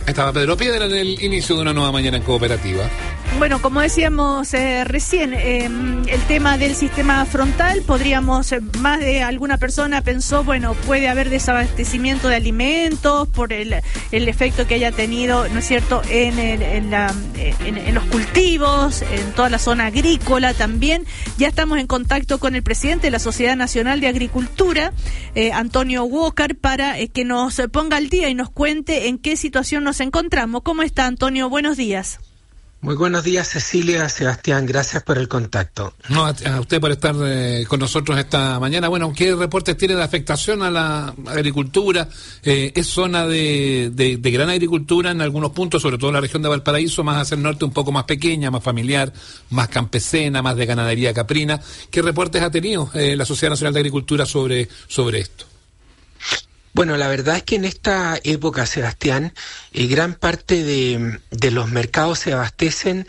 Estaba Pedro Piedra en el inicio de una nueva mañana en Cooperativa. Bueno, como decíamos recién, el tema del sistema frontal, podríamos, más de alguna persona pensó, bueno, puede haber desabastecimiento de alimentos por el efecto que haya tenido, ¿no es cierto?, en los cultivos, en toda la zona agrícola también. Ya estamos en contacto con el presidente de la Sociedad Nacional de Agricultura, Antonio Walker, para que nos ponga al día y nos cuente en qué situación nos encontramos. ¿Cómo está, Antonio? Buenos días. Muy buenos días, Cecilia, Sebastián, gracias por el contacto. No, a usted por estar con nosotros esta mañana. Bueno, ¿qué reportes tiene de afectación a la agricultura? Es zona de gran agricultura en algunos puntos, sobre todo en la región de Valparaíso, más hacia el norte, un poco más pequeña, más familiar, más campesina, más de ganadería caprina. ¿Qué reportes ha tenido la Sociedad Nacional de Agricultura sobre esto? Bueno, la verdad es que en esta época, Sebastián, gran parte de los mercados se abastecen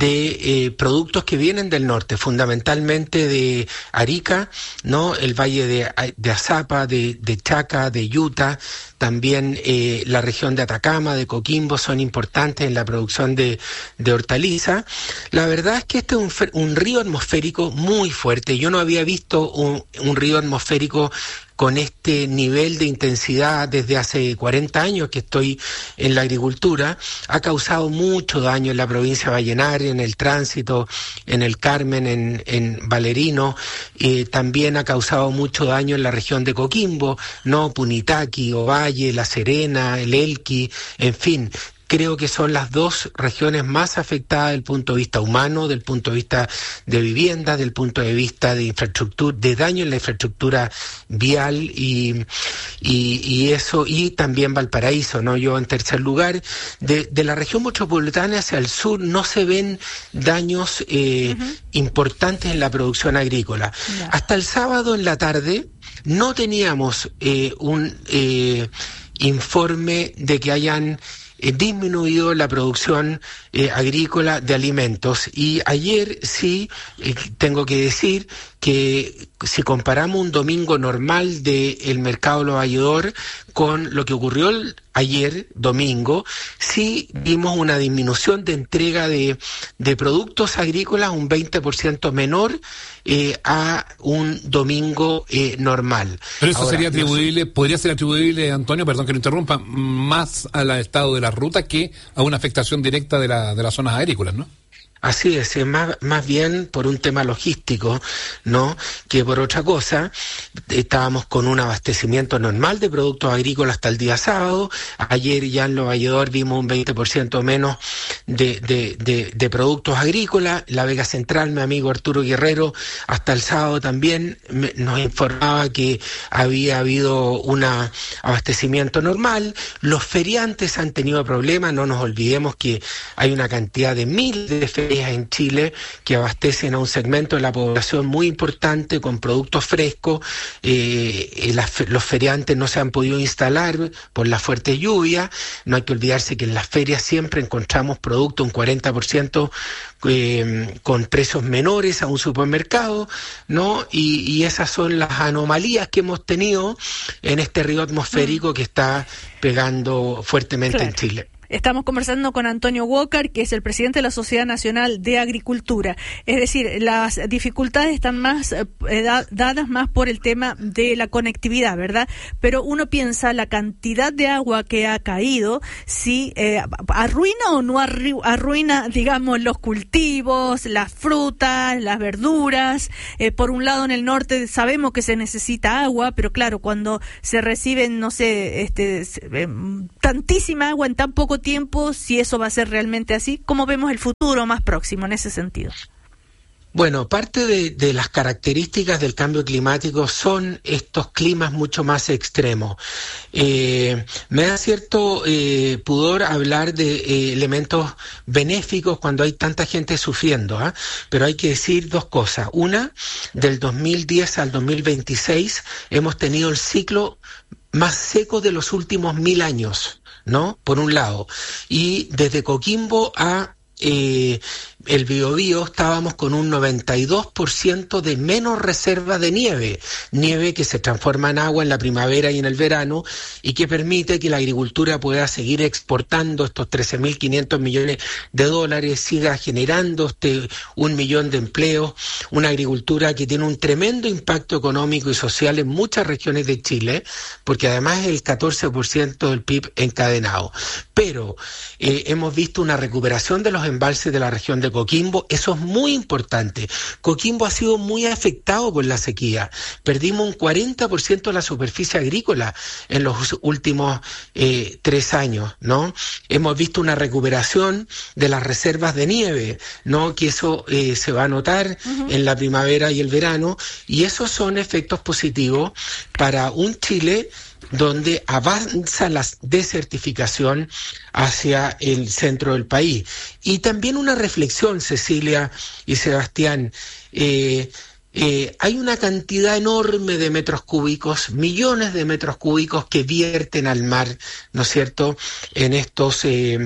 de productos que vienen del norte, fundamentalmente de Arica, ¿no? El valle de Azapa, de Chaca, de Yuta, también la región de Atacama, de Coquimbo, son importantes en la producción de hortaliza. La verdad es que este es un río atmosférico muy fuerte. Yo no había visto un río atmosférico con este nivel de intensidad desde hace 40 años que estoy en la agricultura. Ha causado mucho daño en la provincia de Vallenar, en el tránsito, en el Carmen, en Valerino. También ha causado mucho daño en la región de Coquimbo, ¿no? Punitaqui, Ovalle, La Serena, el Elqui, en fin. Creo que son las dos regiones más afectadas desde el punto de vista humano, del punto de vista de vivienda, del punto de vista de infraestructura, de daño en la infraestructura vial y eso, y también Valparaíso, ¿no? Yo en tercer lugar, de la región metropolitana hacia el sur no se ven daños importantes en la producción agrícola. Yeah. Hasta el sábado en la tarde no teníamos un informe de que hayan disminuido la producción agrícola de alimentos, y ayer sí tengo que decir que si comparamos un domingo normal del mercado de los valledor con lo que ocurrió ayer domingo, sí vimos una disminución de entrega de productos agrícolas un 20% menor a un domingo normal. Pero eso sería atribuible, podría ser atribuible, Antonio, perdón que lo interrumpa, más al estado de la ruta que a una afectación directa de las zonas agrícolas, ¿no? Así es, más bien por un tema logístico, ¿no?, que por otra cosa. Estábamos con un abastecimiento normal de productos agrícolas hasta el día sábado. Ayer ya en Los Valledor vimos un 20% menos de productos agrícolas. La Vega Central, mi amigo Arturo Guerrero, hasta el sábado también nos informaba que había habido un abastecimiento normal. Los feriantes han tenido problemas, no nos olvidemos que hay una cantidad de miles de ferias en Chile que abastecen a un segmento de la población muy importante con productos frescos. Los feriantes no se han podido instalar por la fuerte lluvia. No hay que olvidarse que en las ferias siempre encontramos productos un 40% con precios menores a un supermercado, ¿no? Y esas son las anomalías que hemos tenido en este río atmosférico que está pegando fuertemente en Chile. Estamos conversando con Antonio Walker, que es el presidente de la Sociedad Nacional de Agricultura. Es decir, las dificultades están más dadas más por el tema de la conectividad, ¿verdad? Pero uno piensa la cantidad de agua que ha caído, si arruina o no arruina, digamos, los cultivos, las frutas, las verduras. Por un lado, en el norte sabemos que se necesita agua, pero claro, cuando se reciben, no sé, tantísima agua en tan poco tiempo, si eso va a ser realmente así, ¿cómo vemos el futuro más próximo en ese sentido? Bueno, parte de las características del cambio climático son estos climas mucho más extremos. Me da cierto pudor hablar de elementos benéficos cuando hay tanta gente sufriendo, pero hay que decir dos cosas. Una, del 2010 al 2026 hemos tenido el ciclo más seco de los últimos 1000 años, ¿no? Por un lado. Y desde Coquimbo a el Biobío estábamos con un 92% de menos reserva de nieve que se transforma en agua en la primavera y en el verano, y que permite que la agricultura pueda seguir exportando estos 13.500 millones de dólares, siga generando 1 millón de empleos, una agricultura que tiene un tremendo impacto económico y social en muchas regiones de Chile, porque además es el 14% del PIB encadenado. Pero hemos visto una recuperación de los embalses de la región de Coquimbo. Eso es muy importante. Coquimbo ha sido muy afectado por la sequía. Perdimos un 40% de la superficie agrícola en los últimos 3 años, ¿no? Hemos visto una recuperación de las reservas de nieve, ¿no? Que eso se va a notar en la primavera y el verano, y esos son efectos positivos para un Chile donde avanza la desertificación hacia el centro del país. Y también una reflexión, Cecilia y Sebastián, hay una cantidad enorme de metros cúbicos, millones de metros cúbicos que vierten al mar, ¿no es cierto?, en estos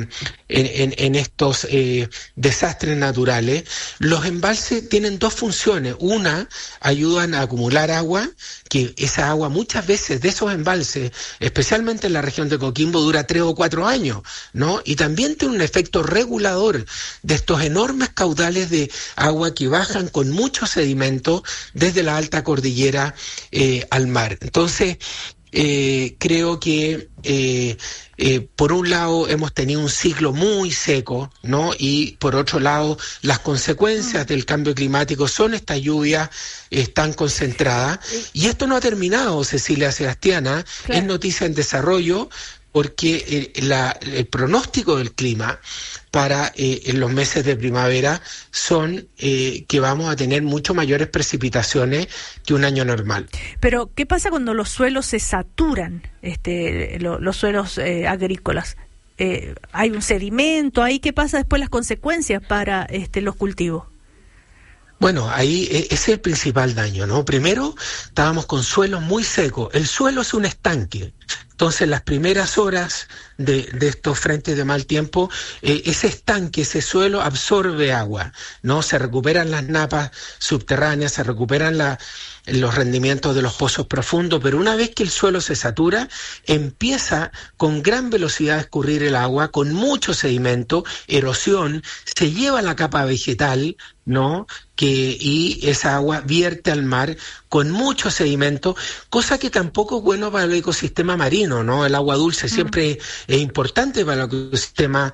desastres naturales. Los embalses tienen 2 funciones. Una, ayudan a acumular agua, que esa agua muchas veces de esos embalses, especialmente en la región de Coquimbo, dura 3 o 4 años, ¿no? Y también tiene un efecto regulador de estos enormes caudales de agua que bajan con mucho sedimento desde la alta cordillera al mar. Entonces, creo que por un lado hemos tenido un ciclo muy seco, ¿no? Y por otro lado, las consecuencias del cambio climático son estas lluvias tan concentradas. Y esto no ha terminado, Cecilia, Sebastiana, claro. Es noticia en desarrollo, porque el pronóstico del clima para en los meses de primavera son que vamos a tener mucho mayores precipitaciones que un año normal. Pero, ¿qué pasa cuando los suelos se saturan, los suelos agrícolas? ¿Hay un sedimento ahí? ¿Qué pasa después, las consecuencias para los cultivos? Bueno, ahí ese es el principal daño, ¿no? Primero, estábamos con suelos muy secos. El suelo es un estanque. Entonces, las primeras horas de estos frentes de mal tiempo, ese estanque, ese suelo absorbe agua, ¿no? Se recuperan las napas subterráneas, se recuperan los rendimientos de los pozos profundos, pero una vez que el suelo se satura, empieza con gran velocidad a escurrir el agua, con mucho sedimento, erosión, se lleva la capa vegetal, ¿no? Y esa agua vierte al mar con mucho sedimento, cosa que tampoco es bueno para el ecosistema marino, ¿no? El agua dulce siempre es importante para el ecosistema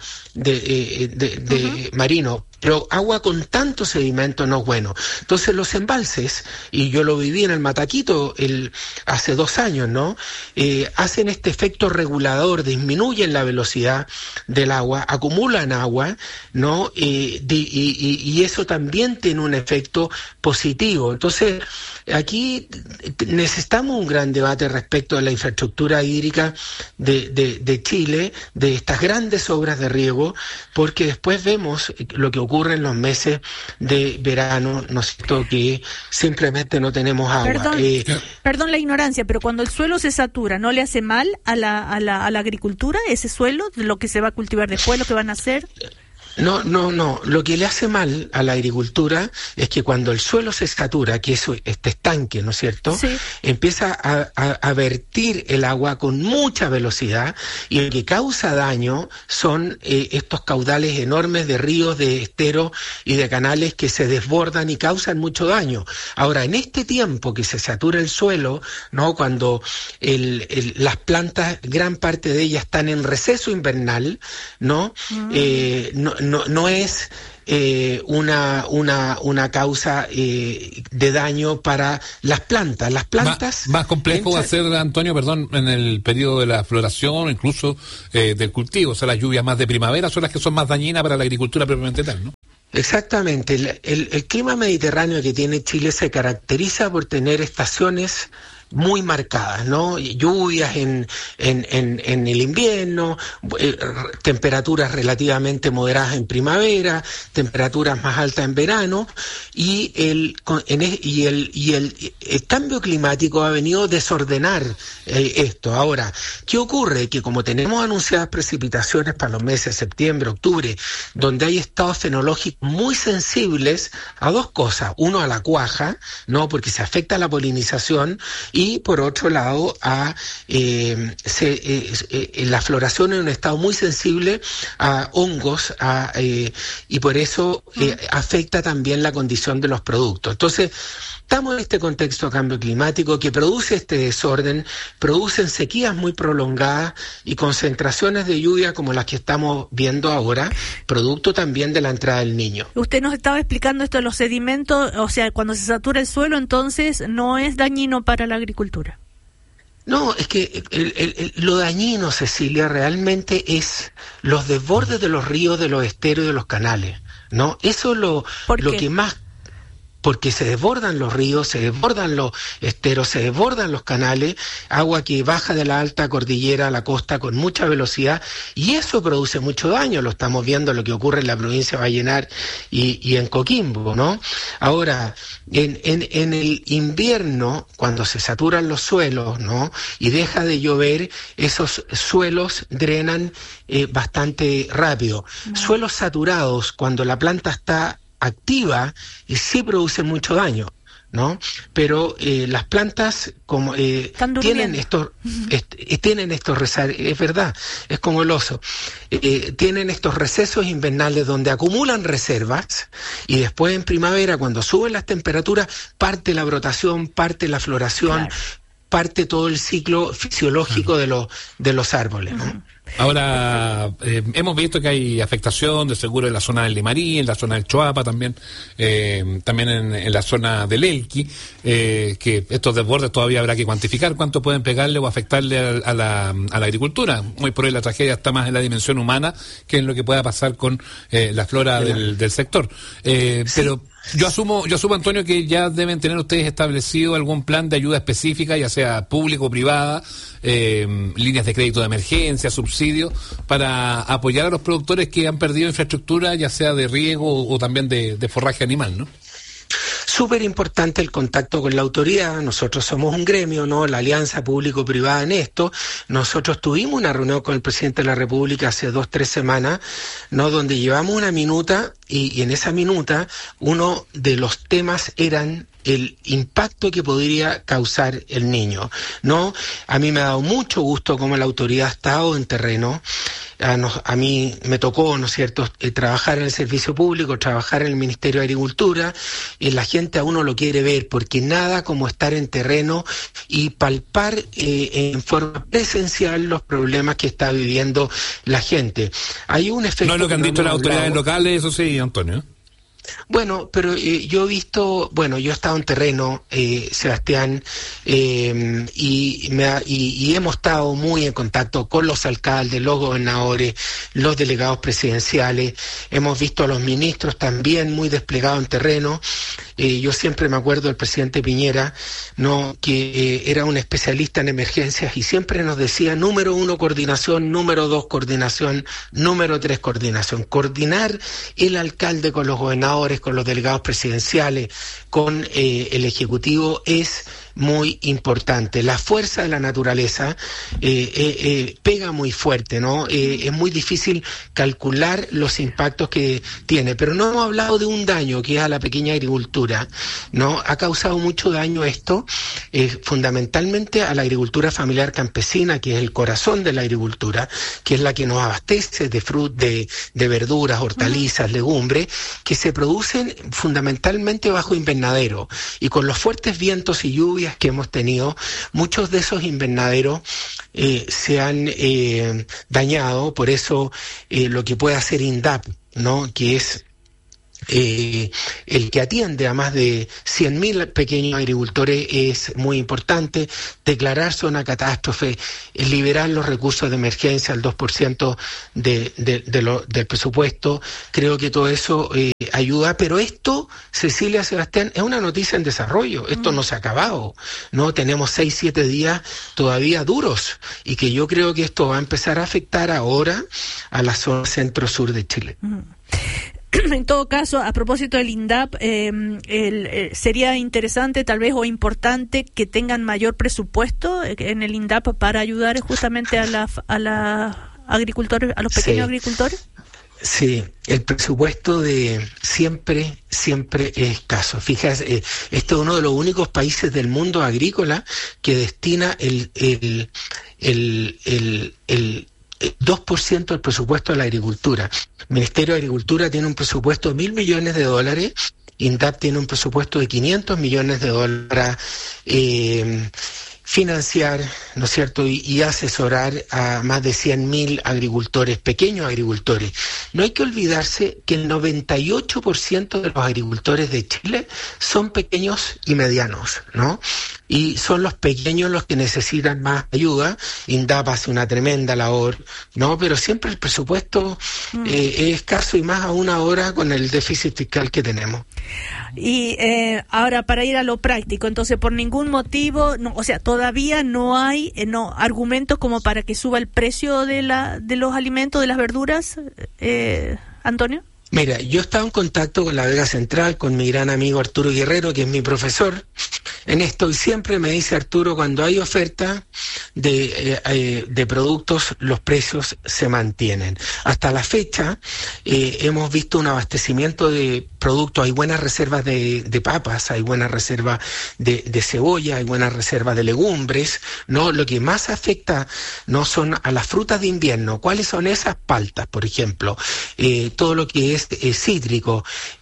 marino, pero agua con tanto sedimento no es bueno. Entonces los embalses, y yo lo viví en el Mataquito hace 2 años, ¿no? Hacen este efecto regulador, disminuyen la velocidad del agua, acumulan agua, ¿no? Y eso también tiene un efecto positivo. Entonces, aquí necesitamos un gran debate respecto a la infraestructura hídrica de Chile, de estas grandes obras de riego, porque después vemos lo que ocurre en los meses de verano, ¿no es cierto?, que simplemente no tenemos agua. Perdón la ignorancia, pero cuando el suelo se satura, ¿no le hace mal a la agricultura ese suelo, lo que se va a cultivar después, lo que van a hacer? No. Lo que le hace mal a la agricultura es que cuando el suelo se satura, que es este estanque, ¿no es cierto?, sí, empieza a vertir el agua con mucha velocidad, y lo que causa daño son estos caudales enormes de ríos, de esteros y de canales que se desbordan y causan mucho daño. Ahora, en este tiempo que se satura el suelo, ¿no?, cuando las plantas, gran parte de ellas están en receso invernal, ¿no? No es una causa de daño para las plantas. Las plantas... Más complejo va a ser, Antonio, en el periodo de la floración, incluso del cultivo. O sea, las lluvias más de primavera son las que son más dañinas para la agricultura propiamente tal, ¿no? Exactamente. El clima mediterráneo que tiene Chile se caracteriza por tener estaciones muy marcadas, ¿no? Lluvias en el invierno, temperaturas relativamente moderadas en primavera, temperaturas más altas en verano, y el cambio climático ha venido a desordenar esto. Ahora, ¿qué ocurre? Que como tenemos anunciadas precipitaciones para los meses de septiembre, octubre, donde hay estados fenológicos muy sensibles a dos cosas: uno, a la cuaja, ¿no? Porque se afecta la polinización, y por otro lado a la floración en un estado muy sensible a hongos, y por eso afecta también la condición de los productos. Entonces, estamos en este contexto de cambio climático que produce este desorden, producen sequías muy prolongadas y concentraciones de lluvia como las que estamos viendo ahora, producto también de la entrada del Niño. Usted nos estaba explicando esto de los sedimentos, o sea, cuando se satura el suelo, entonces no es dañino para la agricultura. No, es que lo dañino, Cecilia, realmente es los desbordes de los ríos, de los esteros y de los canales, ¿no? Eso es lo que más... Porque se desbordan los ríos, se desbordan los esteros, se desbordan los canales, agua que baja de la alta cordillera a la costa con mucha velocidad, y eso produce mucho daño. Lo estamos viendo lo que ocurre en la provincia de Vallenar y en Coquimbo, ¿no? Ahora, en el invierno, cuando se saturan los suelos, ¿no?, y deja de llover, esos suelos drenan bastante rápido. Suelos saturados, cuando la planta está activa, sí produce mucho daño, ¿no? Pero las plantas como tienen estos es verdad, es como el oso, tienen estos recesos invernales donde acumulan reservas, y después en primavera, cuando suben las temperaturas, parte la brotación, parte la floración, claro, parte todo el ciclo fisiológico de los árboles, ¿no? Ahora, hemos visto que hay afectación de seguro en la zona del Limarí, en la zona del Choapa también, también en la zona del Elqui, que estos desbordes todavía habrá que cuantificar cuánto pueden pegarle o afectarle a la agricultura. Muy por ahí la tragedia está más en la dimensión humana que en lo que pueda pasar con la flora del sector. Pero yo asumo, Antonio, que ya deben tener ustedes establecido algún plan de ayuda específica, ya sea público o privada, líneas de crédito de emergencia, subsidios, para apoyar a los productores que han perdido infraestructura, ya sea de riego o también de forraje animal, ¿no? Súper importante el contacto con la autoridad. Nosotros somos un gremio, ¿no? La alianza público-privada en esto. Nosotros tuvimos una reunión con el presidente de la República hace 2-3 semanas, ¿no?, donde llevamos una minuta, y en esa minuta uno de los temas eran el impacto que podría causar el Niño, ¿no? A mí me ha dado mucho gusto cómo la autoridad ha estado en terreno. A mí me tocó, ¿no es cierto?, trabajar en el servicio público, trabajar en el Ministerio de Agricultura, y la gente a uno lo quiere ver, porque nada como estar en terreno y palpar en forma presencial los problemas que está viviendo la gente. Hay un efecto... No es lo que han dicho las autoridades locales, eso sí, Antonio. Bueno, pero yo he visto, yo he estado en terreno, Sebastián, y hemos estado muy en contacto con los alcaldes, los gobernadores, los delegados presidenciales. Hemos visto a los ministros también muy desplegados en terreno. Yo siempre me acuerdo del presidente Piñera, ¿no?, que era un especialista en emergencias, y siempre nos decía: número 1, coordinación; número 2, coordinación; número 3, coordinación. Coordinar el alcalde con los gobernadores, con los delegados presidenciales, con el Ejecutivo, es muy importante. La fuerza de la naturaleza pega muy fuerte, ¿no? Es muy difícil calcular los impactos que tiene, pero no hemos hablado de un daño que es a la pequeña agricultura, ¿no? Ha causado mucho daño esto, fundamentalmente a la agricultura familiar campesina, que es el corazón de la agricultura, que es la que nos abastece de verduras, hortalizas, legumbres, que se producen fundamentalmente bajo invernadero, y con los fuertes vientos y lluvias que hemos tenido, muchos de esos invernaderos se han dañado. Por eso lo que puede hacer INDAP, ¿no?, que es el que atiende a más de 100.000 pequeños agricultores es muy importante. Declarar zona catástrofe, liberar los recursos de emergencia al 2% del presupuesto. Creo que todo eso ayuda, pero esto, Cecilia, Sebastián, es una noticia en desarrollo. Esto no se ha acabado, ¿no? Tenemos 6-7 días todavía duros y que yo creo que esto va a empezar a afectar ahora a la zona centro-sur de Chile. En todo caso, a propósito del INDAP, sería interesante tal vez o importante que tengan mayor presupuesto en el INDAP para ayudar justamente a la agricultores, a los pequeños agricultores. Sí, el presupuesto de siempre es escaso. Fíjate, este es uno de los únicos países del mundo agrícola que destina el 2% del presupuesto a la agricultura. El Ministerio de Agricultura tiene un presupuesto de $1.000 millones, INDAP tiene un presupuesto de $500 millones para financiar, ¿no es cierto?, y asesorar a más de 100.000 agricultores, pequeños agricultores. No hay que olvidarse que el 98% de los agricultores de Chile son pequeños y medianos, ¿no? Y son los pequeños los que necesitan más ayuda. INDAP hace una tremenda labor, ¿no? Pero siempre el presupuesto es escaso, y más aún ahora con el déficit fiscal que tenemos. Y ahora, para ir a lo práctico, entonces, por ningún motivo, no, o sea, todavía no hay argumentos como para que suba el precio de los alimentos, de las verduras, Antonio. Mira, yo estaba en contacto con la Vega Central, con mi gran amigo Arturo Guerrero, que es mi profesor en esto, y siempre me dice Arturo, cuando hay oferta de productos, los precios se mantienen. Hasta la fecha hemos visto un abastecimiento de productos, hay buenas reservas de papas, hay buenas reservas de cebolla, hay buenas reservas de legumbres, ¿no? Lo que más afecta no son a las frutas de invierno. ¿Cuáles son esas? Paltas, por ejemplo, todo lo que es cítrico,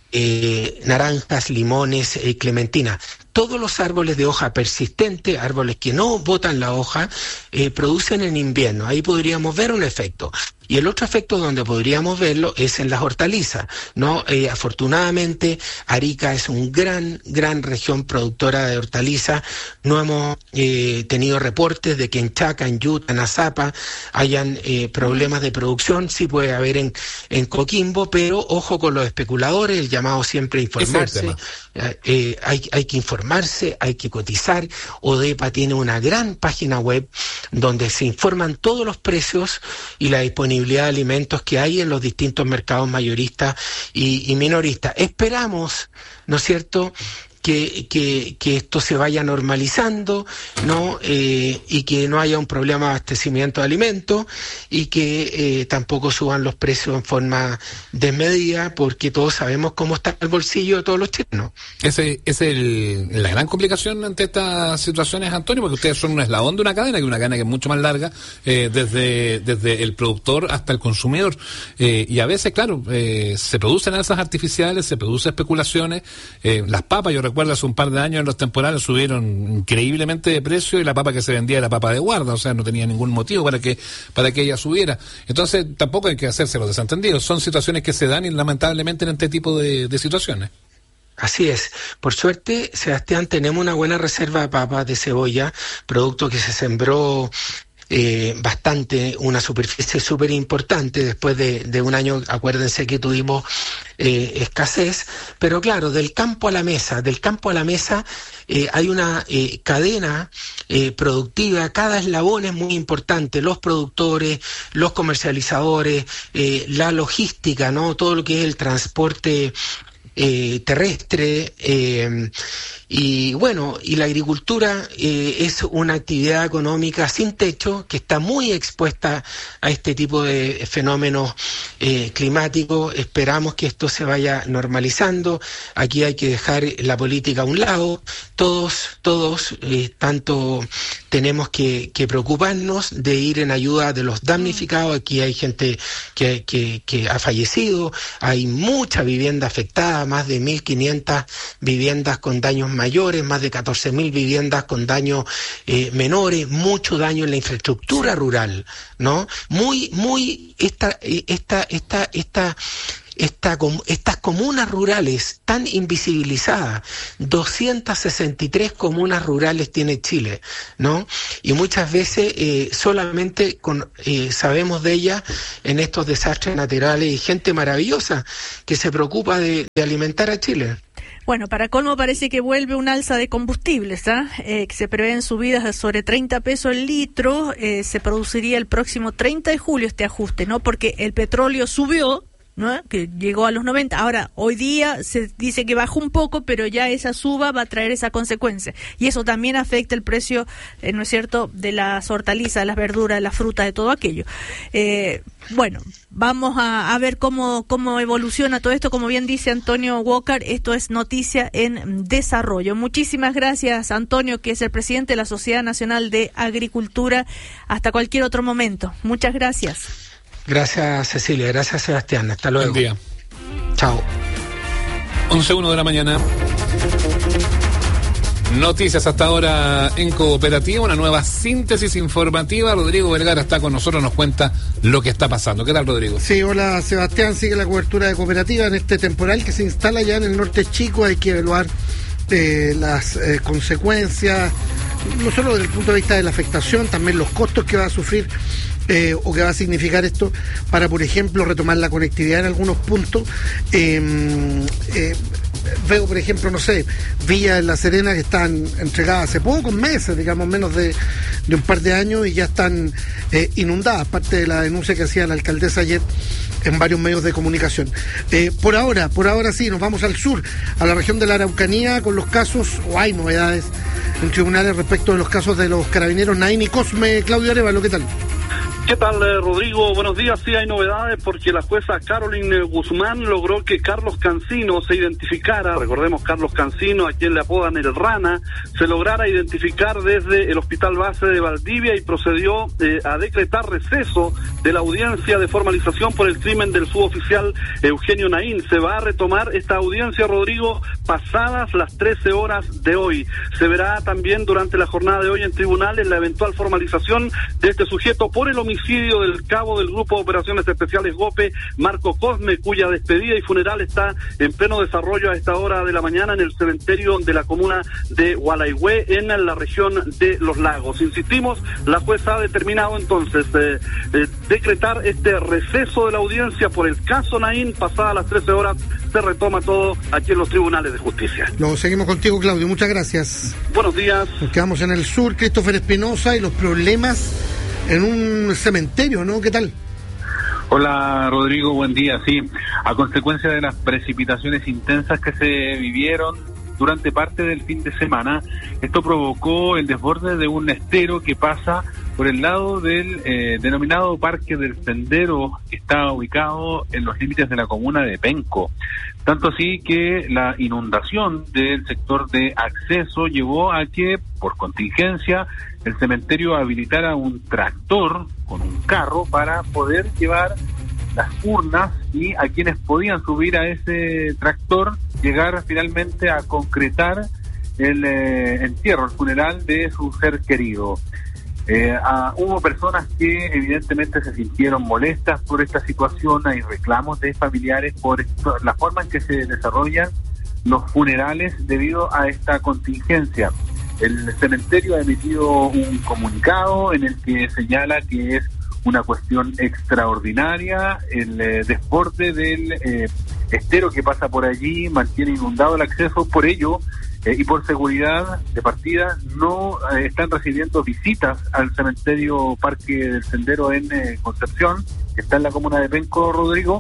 naranjas, limones, clementina. Todos los árboles de hoja persistente, árboles que no botan la hoja, producen en invierno. Ahí podríamos ver un efecto. Y el otro efecto donde podríamos verlo es en las hortalizas, ¿no? Afortunadamente, Arica es un gran región productora de hortalizas. No hemos tenido reportes de que en Chaca, en Yuta, en Azapa hayan problemas de producción. Sí puede haber en Coquimbo, pero ojo con los especuladores, el llamado siempre a informarse. Hay que informarse, hay que cotizar. ODEPA tiene una gran página web donde se informan todos los precios y la disponibilidad de alimentos que hay en los distintos mercados mayoristas y minoristas. Esperamos, ¿no es cierto?, que esto se vaya normalizando, ¿no? Y que no haya un problema de abastecimiento de alimentos, y que tampoco suban los precios en forma desmedida, porque todos sabemos cómo está el bolsillo de todos los chilenos. Esa es la gran complicación ante estas situaciones, Antonio, porque ustedes son un eslabón de una cadena, que es mucho más larga, desde el productor hasta el consumidor, y a veces, claro, se producen alzas artificiales, se producen especulaciones. Las papas, yo recuerdo hace un par de años en los temporales subieron increíblemente de precio, y la papa que se vendía era papa de guarda, o sea, no tenía ningún motivo para que ella subiera. Entonces tampoco hay que hacerse los desentendidos, son situaciones que se dan y lamentablemente en este tipo de situaciones. Así es. Por suerte, Sebastián, tenemos una buena reserva de papas, de cebolla, producto que se sembró bastante, una superficie súper importante después de un año. Acuérdense que tuvimos escasez, pero claro, del campo a la mesa hay una cadena productiva, cada eslabón es muy importante, los productores, los comercializadores, la logística, ¿no? Todo lo que es el transporte terrestre, y bueno, y la agricultura es una actividad económica sin techo que está muy expuesta a este tipo de fenómenos climáticos. Esperamos que esto se vaya normalizando. Aquí hay que dejar la política a un lado. Todos, tanto tenemos que preocuparnos de ir en ayuda de los damnificados. Aquí hay gente que ha fallecido, hay mucha vivienda afectada, más de 1.500 viviendas con daños mayores, más de 14.000 viviendas con daños menores, mucho daño en la infraestructura rural, ¿no? Esta estas comunas rurales tan invisibilizadas. 263 comunas rurales tiene Chile, ¿no? Y muchas veces solamente sabemos de ellas en estos desastres naturales, y gente maravillosa que se preocupa de alimentar a Chile. Bueno, para colmo parece que vuelve un alza de combustibles, que se prevén subidas de sobre 30 pesos el litro. Se produciría el próximo 30 de julio este ajuste, ¿no? Porque el petróleo subió, ¿no? Que llegó a los 90. Ahora, hoy día se dice que bajó un poco, pero ya esa suba va a traer esa consecuencia. Y eso también afecta el precio, ¿no es cierto?, de las hortalizas, de las verduras, de la fruta, de todo aquello. Bueno, vamos a ver cómo evoluciona todo esto. Como bien dice Antonio Walker, esto es noticia en desarrollo. Muchísimas gracias, Antonio, que es el presidente de la Sociedad Nacional de Agricultura. Hasta cualquier otro momento. Muchas gracias. Gracias, Cecilia. Gracias, Sebastián. Hasta luego. Buen día. Chao. 11:01 de la mañana. Noticias hasta ahora en Cooperativa, una nueva síntesis informativa. Rodrigo Vergara está con nosotros, nos cuenta lo que está pasando. ¿Qué tal, Rodrigo? Sí, hola, Sebastián. Sigue la cobertura de Cooperativa en este temporal que se instala ya en el norte chico. Hay que evaluar las consecuencias, no solo desde el punto de vista de la afectación, también los costos que va a sufrir o que va a significar esto para, por ejemplo, retomar la conectividad en algunos puntos. Veo, por ejemplo, no sé, villas en La Serena que están entregadas hace pocos meses, digamos, menos de un par de años, y ya están inundadas, parte de la denuncia que hacía la alcaldesa ayer en varios medios de comunicación. Por ahora sí, nos vamos al sur, a la región de la Araucanía, con los casos, o hay novedades en tribunales respecto de los casos de los carabineros Naín y Cosme. Claudio Arevalo, ¿qué tal? ¿Qué tal, Rodrigo? Buenos días. Sí, hay novedades porque la jueza Caroline Guzmán logró que Carlos Cancino se identificara. Recordemos, Carlos Cancino, a quien le apodan el Rana, se lograra identificar desde el Hospital Base de Valdivia y procedió a decretar receso de la audiencia de formalización por el crimen del suboficial Eugenio Naín. Se va a retomar esta audiencia, Rodrigo, pasadas las 13 horas de hoy. Se verá también durante la jornada de hoy en tribunales la eventual formalización de este sujeto por el homicidio del cabo del Grupo de Operaciones Especiales GOPE, Marco Cosme, cuya despedida y funeral está en pleno desarrollo a esta hora de la mañana en el cementerio de la comuna de Gualaihue, en la región de Los Lagos. Insistimos, la jueza ha determinado entonces decretar este receso de la audiencia por el caso Naín. Pasadas las 13 horas se retoma todo aquí en los tribunales de justicia. Lo seguimos contigo, Claudio, muchas gracias. Buenos días. Nos quedamos en el sur. Christopher Espinosa y los problemas en un cementerio, ¿no? ¿Qué tal? Hola, Rodrigo, buen día. Sí, a consecuencia de las precipitaciones intensas que se vivieron durante parte del fin de semana, esto provocó el desborde de un estero que pasa por el lado del denominado Parque del Sendero, que está ubicado en los límites de la comuna de Penco. Tanto así que la inundación del sector de acceso llevó a que, por contingencia, el cementerio habilitara un tractor con un carro para poder llevar las urnas, y a quienes podían subir a ese tractor llegar finalmente a concretar el entierro, el funeral de su ser querido. Hubo personas que evidentemente se sintieron molestas por esta situación. Hay reclamos de familiares por la forma en que se desarrollan los funerales debido a esta contingencia. El cementerio ha emitido un comunicado en el que señala que es una cuestión extraordinaria. El desborde del estero que pasa por allí mantiene inundado el acceso. Por ello, y por seguridad de partida, no están recibiendo visitas al cementerio Parque del Sendero en Concepción, que está en la comuna de Penco, Rodrigo,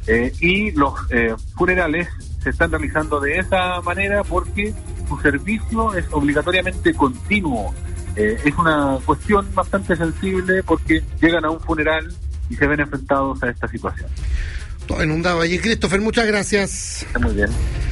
y los funerales se están realizando de esa manera porque su servicio es obligatoriamente continuo. Es una cuestión bastante sensible porque llegan a un funeral y se ven enfrentados a esta situación. Todo inundado allí. Christopher, muchas gracias. Está muy bien.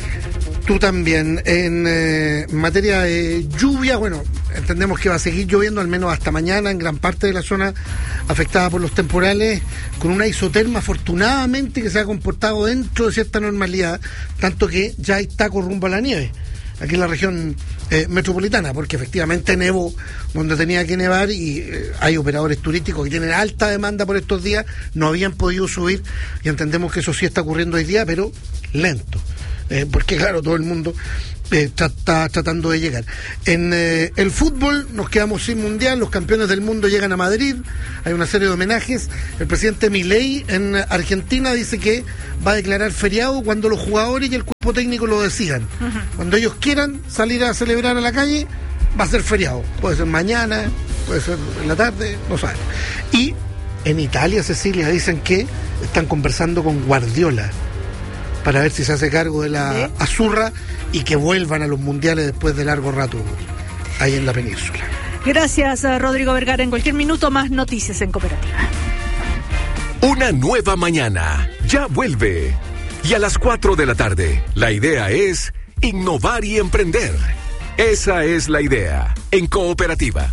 Tú también. En materia de lluvia, bueno, entendemos que va a seguir lloviendo al menos hasta mañana en gran parte de la zona afectada por los temporales, con una isoterma afortunadamente que se ha comportado dentro de cierta normalidad, tanto que ya está con rumbo a la nieve. aquí en la región metropolitana, porque efectivamente nevó donde tenía que nevar y hay operadores turísticos que tienen alta demanda por estos días, no habían podido subir y entendemos que eso sí está ocurriendo hoy día, pero lento, porque claro, todo el mundo está tratando de llegar. En el fútbol nos quedamos sin mundial, los campeones del mundo llegan a Madrid, hay una serie de homenajes. El presidente Milei en Argentina dice que va a declarar feriado cuando los jugadores y el cuerpo técnico lo decidan. Cuando ellos quieran salir a celebrar a la calle, va a ser feriado. Puede ser mañana, puede ser en la tarde, no saben. Y en Italia, Cecilia, dicen que están conversando con Guardiola para ver si se hace cargo de la Azurra y que vuelvan a los mundiales después de largo rato ahí en la península. Gracias, Rodrigo Vergara. En cualquier minuto más noticias en Cooperativa. Una nueva mañana ya vuelve. Y a las 4 de la tarde, la idea es innovar y emprender. Esa es la idea en Cooperativa.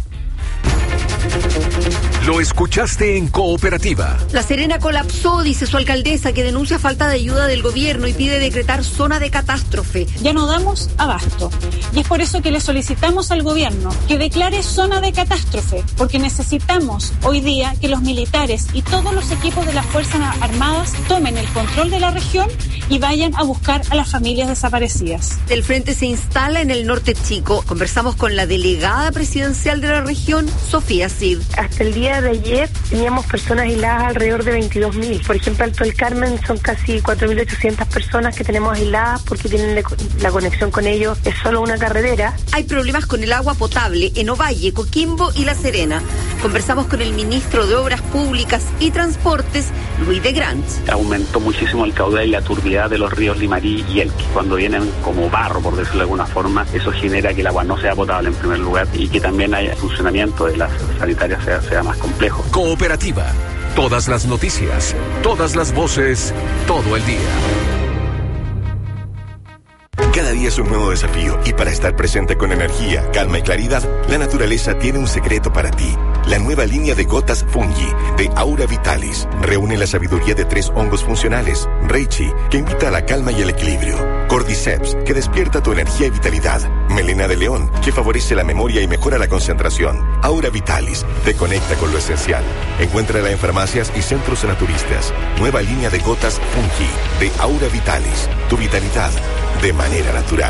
Lo escuchaste en Cooperativa. La Serena colapsó, dice su alcaldesa, que denuncia falta de ayuda del gobierno y pide decretar zona de catástrofe. Ya no damos abasto. Y es por eso que le solicitamos al gobierno que declare zona de catástrofe, porque necesitamos hoy día que los militares y todos los equipos de las Fuerzas Armadas tomen el control de la región y vayan a buscar a las familias desaparecidas. El frente se instala en el norte chico. Conversamos con la delegada presidencial de la región, Sofía Cid. Hasta el día de ayer teníamos personas aisladas alrededor de 22.000. Por ejemplo, Alto del Carmen son casi 4.800 personas que tenemos aisladas porque tienen la conexión con ellos, es solo una carretera. Hay problemas con el agua potable en Ovalle, Coquimbo y La Serena. Conversamos con el ministro de Obras Públicas y Transportes, Luis de Grant. Aumentó muchísimo el caudal y la turbidez de los ríos Limarí y Elqui. Cuando vienen como barro, por decirlo de alguna forma, eso genera que el agua no sea potable en primer lugar y que también haya funcionamiento de las sanitarias sea más complejo. Cooperativa. Todas las noticias, todas las voces, todo el día. Cada día es un nuevo desafío y para estar presente con energía, calma y claridad, la naturaleza tiene un secreto para ti. La nueva línea de gotas Fungi de Aura Vitalis reúne la sabiduría de 3 hongos funcionales. Reishi, que invita a la calma y el equilibrio. Cordyceps, que despierta tu energía y vitalidad. Melena de león, que favorece la memoria y mejora la concentración. Aura Vitalis, te conecta con lo esencial. Encuéntrala en farmacias y centros naturistas. Nueva línea de gotas Fungi de Aura Vitalis. Tu vitalidad de manera natural.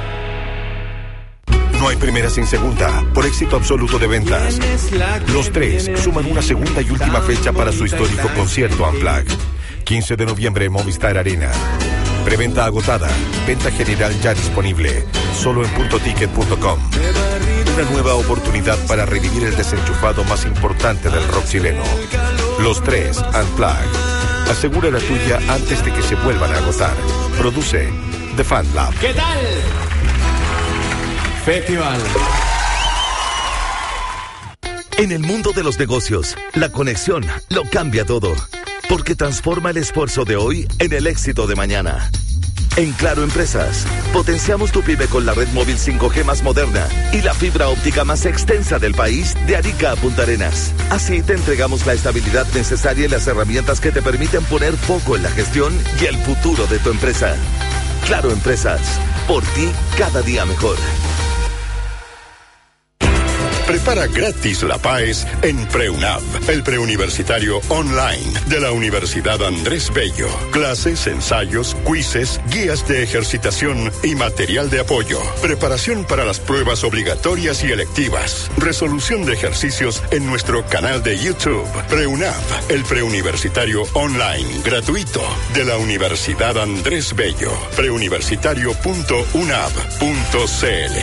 No hay primera sin segunda, por éxito absoluto de ventas. Los Tres suman una segunda y última fecha para su histórico concierto Unplugged. 15 de noviembre, Movistar Arena. Preventa agotada, venta general ya disponible, solo en puntoticket.com. Una nueva oportunidad para revivir el desenchufado más importante del rock chileno. Los Tres Unplugged. Asegura la tuya antes de que se vuelvan a agotar. Produce The Fan Lab. ¿Qué tal? Festival. En el mundo de los negocios, la conexión lo cambia todo, porque transforma el esfuerzo de hoy en el éxito de mañana. En Claro Empresas, potenciamos tu pyme con la red móvil 5G más moderna y la fibra óptica más extensa del país, de Arica a Punta Arenas. Así te entregamos la estabilidad necesaria y las herramientas que te permiten poner foco en la gestión y el futuro de tu empresa. Claro Empresas, por ti cada día mejor. Prepara gratis la PAES en PreUNAV, el preuniversitario online de la Universidad Andrés Bello. Clases, ensayos, quizzes, guías de ejercitación y material de apoyo. Preparación para las pruebas obligatorias y electivas. Resolución de ejercicios en nuestro canal de YouTube. PreUNAV, el preuniversitario online gratuito de la Universidad Andrés Bello. preuniversitario.unav.cl.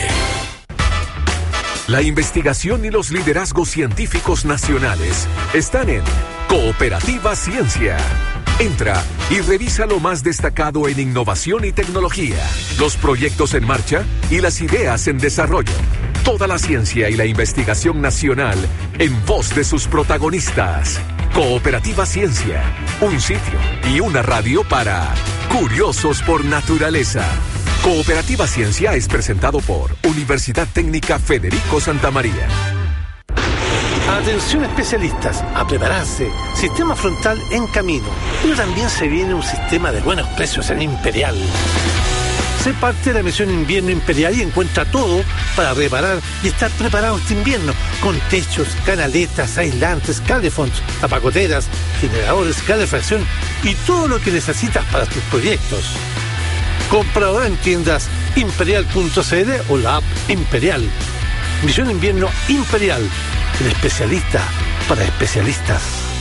La investigación y los liderazgos científicos nacionales están en Cooperativa Ciencia. Entra y revisa lo más destacado en innovación y tecnología, los proyectos en marcha y las ideas en desarrollo. Toda la ciencia y la investigación nacional en voz de sus protagonistas. Cooperativa Ciencia, un sitio y una radio para curiosos por naturaleza. Cooperativa Ciencia es presentado por Universidad Técnica Federico Santa María. Atención especialistas, a prepararse. Sistema frontal en camino. Pero también se viene un sistema de buenos precios en Imperial. Sé parte de la misión Invierno Imperial y encuentra todo para reparar y estar preparado este invierno, con techos, canaletas, aislantes, calefonds, apagoteras, generadores, calefacción y todo lo que necesitas para tus proyectos. Compra ahora en tiendas imperial.cl o la app Imperial. Misión Invierno Imperial, el especialista para especialistas.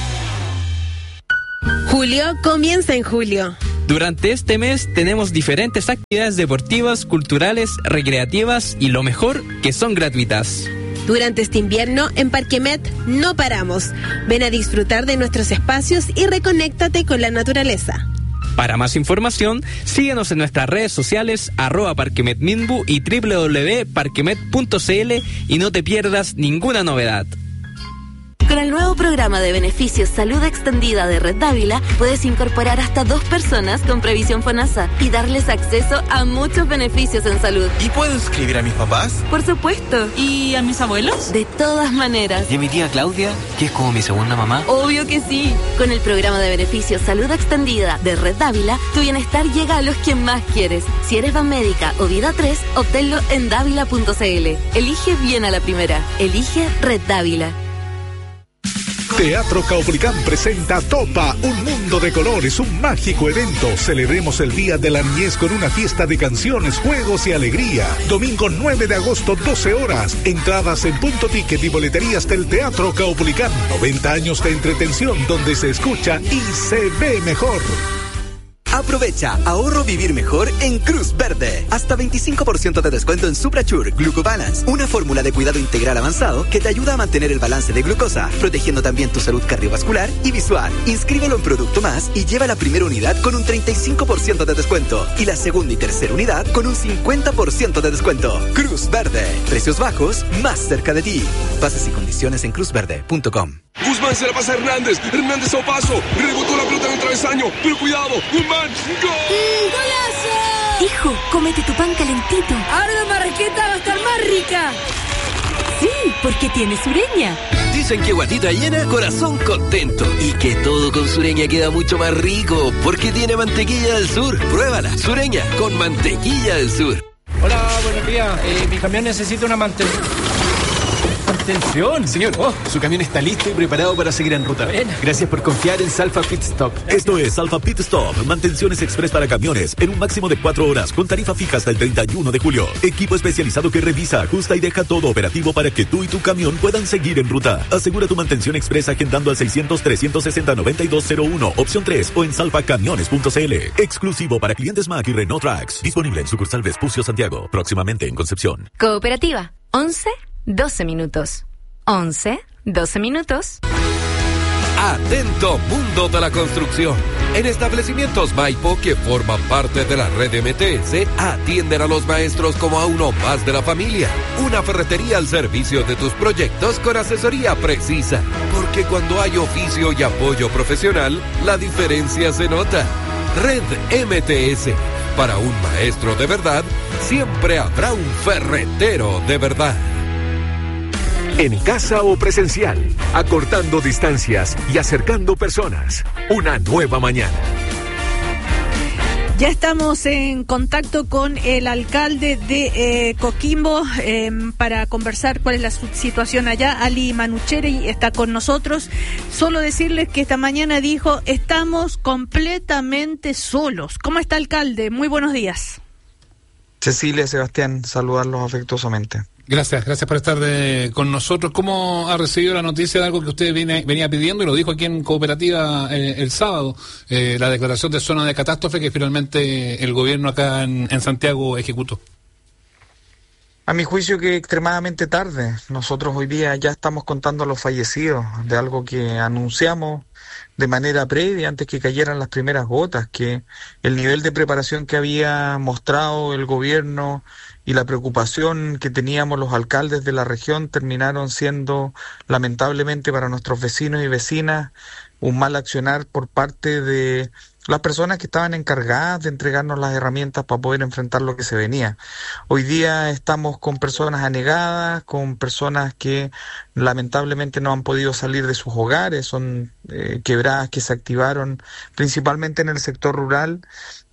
Julio comienza en julio. Durante este mes tenemos diferentes actividades deportivas, culturales, recreativas y lo mejor, que son gratuitas. Durante este invierno, en Parquemet no paramos. Ven a disfrutar de nuestros espacios y reconéctate con la naturaleza. Para más información, síguenos en nuestras redes sociales @parquemetminbu y www.parquemet.cl y no te pierdas ninguna novedad. Con el nuevo programa de beneficios Salud Extendida de Red Dávila, puedes incorporar hasta 2 personas con previsión FONASA y darles acceso a muchos beneficios en salud. ¿Y puedo inscribir a mis papás? Por supuesto. ¿Y a mis abuelos? De todas maneras. ¿Y a mi tía Claudia, que es como mi segunda mamá? Obvio que sí. Con el programa de beneficios Salud Extendida de Red Dávila, tu bienestar llega a los que más quieres. Si eres Banmédica o Vida 3, obténlo en dávila.cl. Elige bien a la primera. Elige Red Dávila. Teatro Caupolicán presenta Topa, un mundo de colores, un mágico evento. Celebremos el Día de la Niñez con una fiesta de canciones, juegos y alegría. Domingo 9 de agosto, 12 horas. Entradas en Punto Ticket y boleterías del Teatro Caupolicán. 90 años de entretención donde se escucha y se ve mejor. Aprovecha ahorro vivir mejor en Cruz Verde. Hasta 25% de descuento en Suprachur Glucobalance, una fórmula de cuidado integral avanzado que te ayuda a mantener el balance de glucosa, protegiendo también tu salud cardiovascular y visual. Inscríbelo en Producto Más y lleva la primera unidad con un 35% de descuento y la segunda y tercera unidad con un 50% de descuento. Cruz Verde. Precios bajos, más cerca de ti. Bases y condiciones en cruzverde.com. Guzmán se la pasa a Hernández. Hernández a paso. Rebotó la pelota en el travesaño. Pero cuidado. Guzmán. ¡Gol! ¡Golazo! Hijo, cómete tu pan calentito. Ahora la marraqueta va a estar más rica. Sí, porque tiene Sureña. Dicen que guatita llena, corazón contento. Y que todo con Sureña queda mucho más rico. Porque tiene mantequilla del sur. Pruébala. Sureña con mantequilla del sur. Hola, buenos días. Mi camión necesita una mantención. Señor, su camión está listo y preparado para seguir en ruta. Bueno. Gracias por confiar en Salfa Pit Stop. Esto es Salfa Pit Stop, mantenciones express para camiones en un máximo de 4 horas con tarifa fija hasta el 31 de julio. Equipo especializado que revisa, ajusta y deja todo operativo para que tú y tu camión puedan seguir en ruta. Asegura tu mantención express agendando al 600-360-9201, opción 3 o en salfacamiones.cl. Exclusivo para clientes Mack y Renault Trax. Disponible en sucursal Vespucio Santiago, próximamente en Concepción. Cooperativa. 11-12 minutos. 11-12 minutos. Atento mundo de la construcción. En establecimientos Maipo que forman parte de la red MTS, atienden a los maestros como a uno más de la familia. Una ferretería al servicio de tus proyectos con asesoría precisa. Porque cuando hay oficio y apoyo profesional, la diferencia se nota. Red MTS. Para un maestro de verdad, siempre habrá un ferretero de verdad. En casa o presencial, acortando distancias y acercando personas. Una nueva mañana. Ya estamos en contacto con el alcalde de Coquimbo para conversar cuál es la situación allá. Ali Manucheri está con nosotros. Solo decirles que esta mañana dijo, estamos completamente solos. ¿Cómo está, alcalde? Muy buenos días. Cecilia, Sebastián, saludarlos afectuosamente. Gracias por estar con nosotros. ¿Cómo ha recibido la noticia de algo que usted venía pidiendo y lo dijo aquí en Cooperativa el sábado? La declaración de zona de catástrofe que finalmente el gobierno acá en Santiago ejecutó. A mi juicio que extremadamente tarde. Nosotros hoy día ya estamos contando a los fallecidos de algo que anunciamos de manera previa antes que cayeran las primeras gotas, que el nivel de preparación que había mostrado el gobierno y la preocupación que teníamos los alcaldes de la región terminaron siendo, lamentablemente para nuestros vecinos y vecinas, un mal accionar por parte de las personas que estaban encargadas de entregarnos las herramientas para poder enfrentar lo que se venía. Hoy día estamos con personas anegadas, con personas que lamentablemente no han podido salir de sus hogares, son quebradas que se activaron principalmente en el sector rural,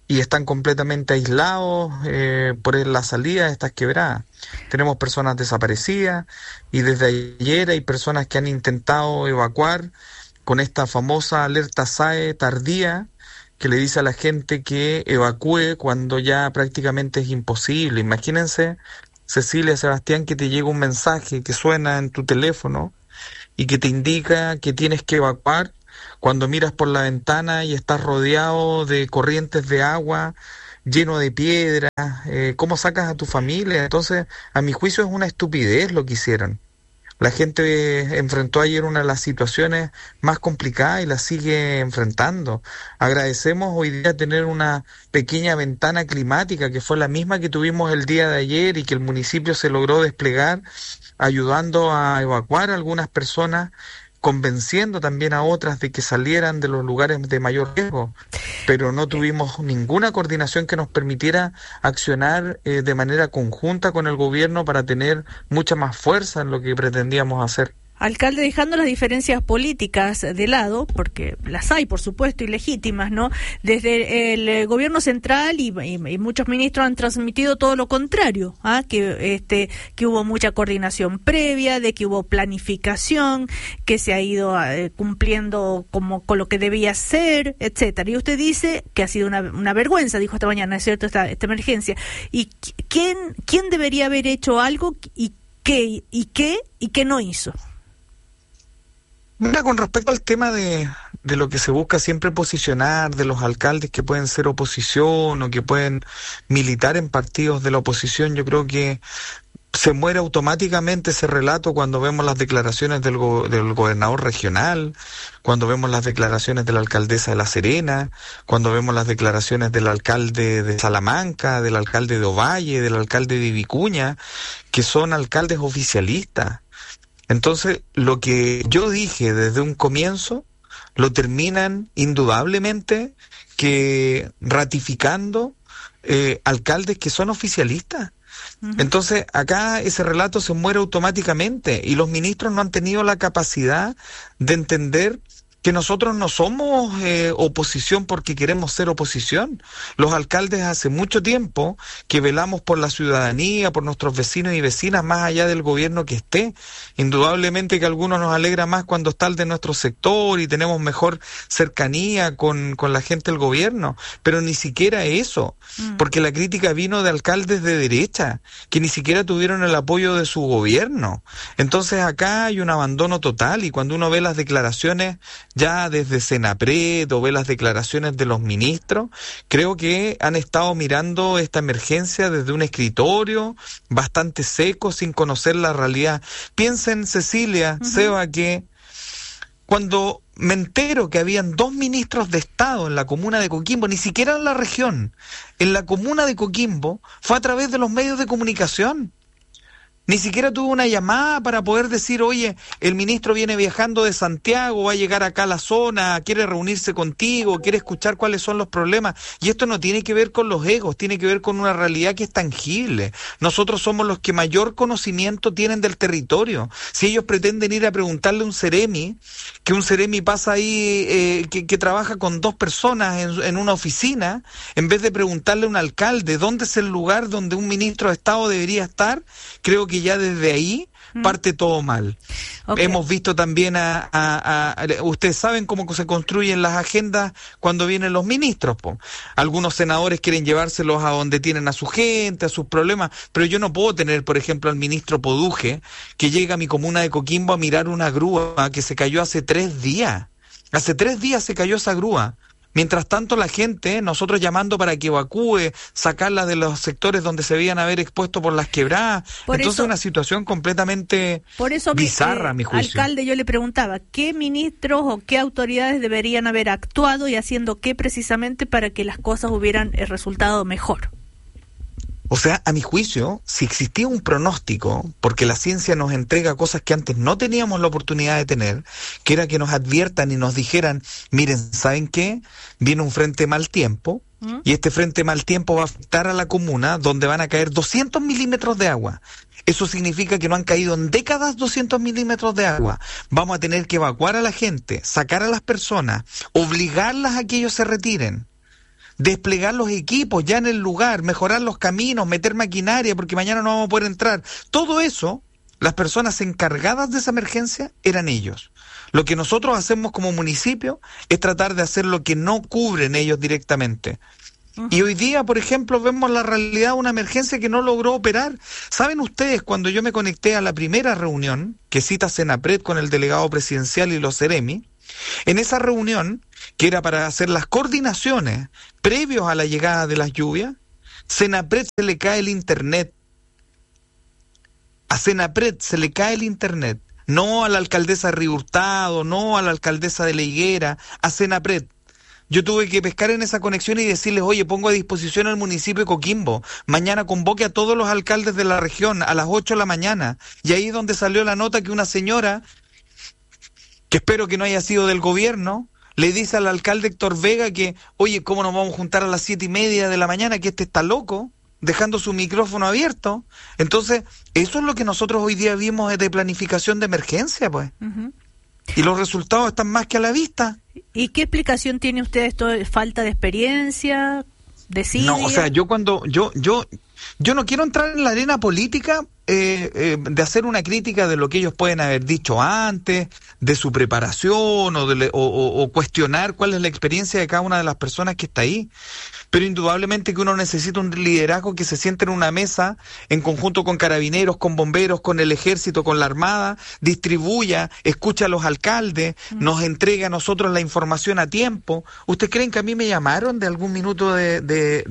y están completamente aislados por la salida de estas quebradas. Tenemos personas desaparecidas y desde ayer hay personas que han intentado evacuar con esta famosa alerta SAE tardía que le dice a la gente que evacúe cuando ya prácticamente es imposible. Imagínense, Cecilia, Sebastián, que te llega un mensaje que suena en tu teléfono y que te indica que tienes que evacuar cuando miras por la ventana y estás rodeado de corrientes de agua, lleno de piedras. ¿Cómo sacas a tu familia? Entonces, a mi juicio es una estupidez lo que hicieron. La gente enfrentó ayer una de las situaciones más complicadas y la sigue enfrentando. Agradecemos hoy día tener una pequeña ventana climática que fue la misma que tuvimos el día de ayer y que el municipio se logró desplegar ayudando a evacuar a algunas personas, convenciendo también a otras de que salieran de los lugares de mayor riesgo, pero no tuvimos ninguna coordinación que nos permitiera accionar de manera conjunta con el gobierno para tener mucha más fuerza en lo que pretendíamos hacer. Alcalde, dejando las diferencias políticas de lado, porque las hay, por supuesto, y legítimas, ¿no? Desde el gobierno central y muchos ministros han transmitido todo lo contrario, que hubo mucha coordinación previa, de que hubo planificación, que se ha ido cumpliendo con lo que debía ser, etcétera. Y usted dice que ha sido una vergüenza, dijo esta mañana, ¿es cierto?, esta emergencia. ¿Y quién debería haber hecho algo y qué no hizo? Mira, con respecto al tema de lo que se busca siempre posicionar, de los alcaldes que pueden ser oposición o que pueden militar en partidos de la oposición, yo creo que se muere automáticamente ese relato cuando vemos las declaraciones del gobernador regional, cuando vemos las declaraciones de la alcaldesa de La Serena, cuando vemos las declaraciones del alcalde de Salamanca, del alcalde de Ovalle, del alcalde de Vicuña, que son alcaldes oficialistas. Entonces, lo que yo dije desde un comienzo, lo terminan indudablemente que ratificando alcaldes que son oficialistas. Entonces, acá ese relato se muere automáticamente y los ministros no han tenido la capacidad de entender que nosotros no somos oposición porque queremos ser oposición. Los alcaldes hace mucho tiempo que velamos por la ciudadanía, por nuestros vecinos y vecinas, más allá del gobierno que esté. Indudablemente que a algunos nos alegra más cuando está el de nuestro sector y tenemos mejor cercanía con la gente del gobierno, pero ni siquiera eso, porque la crítica vino de alcaldes de derecha, que ni siquiera tuvieron el apoyo de su gobierno. Entonces acá hay un abandono total y cuando uno ve las declaraciones ya desde Senapred o ve las declaraciones de los ministros, creo que han estado mirando esta emergencia desde un escritorio bastante seco, sin conocer la realidad. Piensen, Cecilia, Seba, que cuando me entero que habían 2 ministros de Estado en la comuna de Coquimbo, ni siquiera en la región, en la comuna de Coquimbo, fue a través de los medios de comunicación. Ni siquiera tuvo una llamada para poder decir, oye, el ministro viene viajando de Santiago, va a llegar acá a la zona, quiere reunirse contigo, quiere escuchar cuáles son los problemas. Y esto no tiene que ver con los egos, tiene que ver con una realidad que es tangible. Nosotros somos los que mayor conocimiento tienen del territorio. Si ellos pretenden ir a preguntarle a un seremi, que un seremi pasa ahí, que trabaja con 2 personas en una oficina, en vez de preguntarle a un alcalde dónde es el lugar donde un ministro de Estado debería estar, creo que ya desde ahí parte todo mal. Okay. Hemos visto también ustedes saben cómo se construyen las agendas cuando vienen los ministros, po. Algunos senadores quieren llevárselos a donde tienen a su gente, a sus problemas, pero yo no puedo tener, por ejemplo, al ministro Poduje, que llega a mi comuna de Coquimbo a mirar una grúa que se cayó hace 3 días. Hace 3 días se cayó esa grúa. Mientras tanto la gente, nosotros llamando para que evacúe, sacarla de los sectores donde se veían haber expuesto por las quebradas. Entonces una situación completamente bizarra, a mi juicio. Alcalde, yo le preguntaba, ¿qué ministros o qué autoridades deberían haber actuado y haciendo qué precisamente para que las cosas hubieran resultado mejor? O sea, a mi juicio, si existía un pronóstico, porque la ciencia nos entrega cosas que antes no teníamos la oportunidad de tener, que era que nos adviertan y nos dijeran, miren, ¿saben qué? Viene un frente mal tiempo, y este frente mal tiempo va a afectar a la comuna, donde van a caer 200 milímetros de agua. Eso significa que no han caído en décadas 200 milímetros de agua. Vamos a tener que evacuar a la gente, sacar a las personas, obligarlas a que ellos se retiren. desplegar los equipos ya en el lugar, mejorar los caminos, meter maquinaria porque mañana no vamos a poder entrar. Todo eso, las personas encargadas de esa emergencia eran ellos. Lo que nosotros hacemos como municipio es tratar de hacer lo que no cubren ellos directamente. Y hoy día, por ejemplo, vemos la realidad de una emergencia que no logró operar. ¿Saben ustedes, cuando yo me conecté a la primera reunión que cita Senapred con el delegado presidencial y los Ceremi, en esa reunión, que era para hacer las coordinaciones previos a la llegada de las lluvias, Senapred se le cae el internet. A Senapred se le cae el internet. No a la alcaldesa de Río Hurtado, no a la alcaldesa de La Higuera, a Senapred. Yo tuve que pescar en esa conexión y decirles, oye, pongo a disposición al municipio de Coquimbo. Mañana convoque a todos los alcaldes de la región a las 8 de la mañana. Y ahí es donde salió la nota que una señora, que espero que no haya sido del gobierno, le dice al alcalde Héctor Vega que, oye, ¿cómo nos vamos a juntar a las 7:30 de la mañana? Que este está loco, dejando su micrófono abierto. Entonces, eso es lo que nosotros hoy día vimos de planificación de emergencia, pues. Uh-huh. Y los resultados están más que a la vista. ¿Y qué explicación tiene usted esto? ¿Falta de experiencia? ¿Desidia? No, o sea, yo no quiero entrar en la arena política de hacer una crítica de lo que ellos pueden haber dicho antes, de su preparación o cuestionar cuál es la experiencia de cada una de las personas que está ahí. Pero indudablemente que uno necesita un liderazgo que se siente en una mesa en conjunto con carabineros, con bomberos, con el ejército, con la armada, distribuya, escucha a los alcaldes, nos entrega a nosotros la información a tiempo. ¿Ustedes creen que a mí me llamaron de algún minuto de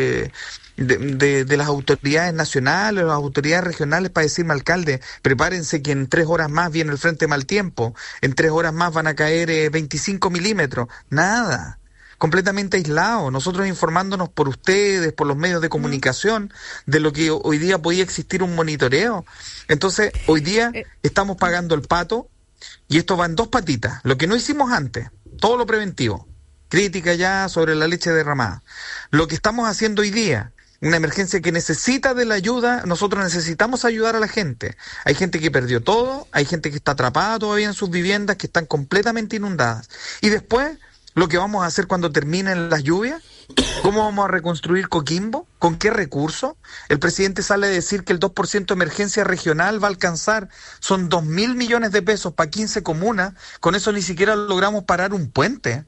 las autoridades nacionales o las autoridades regionales para decirme, alcalde, prepárense que en 3 horas más viene el frente mal tiempo, en 3 horas más van a caer 25 milímetros? Nada. Completamente aislado, nosotros informándonos por ustedes, por los medios de comunicación, de lo que hoy día podía existir un monitoreo. Entonces, hoy día estamos pagando el pato, y esto va en 2 patitas, lo que no hicimos antes, todo lo preventivo, crítica ya sobre la leche derramada. Lo que estamos haciendo hoy día, una emergencia que necesita de la ayuda, nosotros necesitamos ayudar a la gente. Hay gente que perdió todo, hay gente que está atrapada todavía en sus viviendas, que están completamente inundadas. Y después, lo que vamos a hacer cuando terminen las lluvias, ¿cómo vamos a reconstruir Coquimbo? ¿Con qué recursos? El presidente sale a decir que el 2% de emergencia regional va a alcanzar, son 2.000 millones de pesos para 15 comunas, con eso ni siquiera logramos parar un puente.